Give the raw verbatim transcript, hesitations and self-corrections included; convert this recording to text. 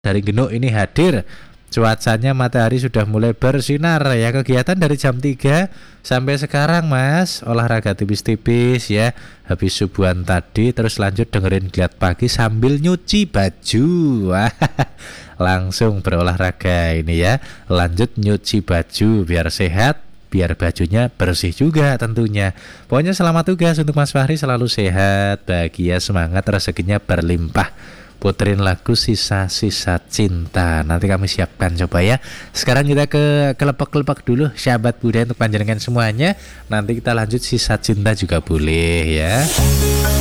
Dari Genuk ini hadir. Cuacanya matahari sudah mulai bersinar ya. Kegiatan dari jam tiga sampai sekarang Mas. Olahraga tipis-tipis ya. Habis subuhan tadi terus lanjut dengerin Giat Pagi sambil nyuci baju. Langsung berolahraga ini ya. Lanjut nyuci baju biar sehat, biar bajunya bersih juga tentunya. Pokoknya selamat tugas untuk Mas Fahri, selalu sehat, bahagia, semangat, rezekinya berlimpah. Puterin lagu Sisa-Sisa Cinta. Nanti kami siapkan coba ya. Sekarang kita ke kelepek-kelepek dulu sahabat budaya untuk panjenengan semuanya. Nanti kita lanjut Sisa Cinta juga boleh ya.